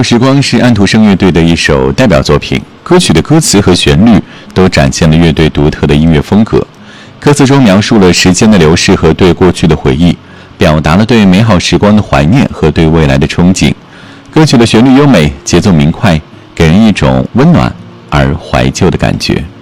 旧时光》是安徒生乐队的一首代表作品，歌曲的歌词和旋律都展现了乐队独特的音乐风格。歌词中描述了时间的流逝和对过去的回忆，表达了对美好时光的怀念和对未来的憧憬。歌曲的旋律优美，节奏明快，给人一种温暖而怀旧的感觉。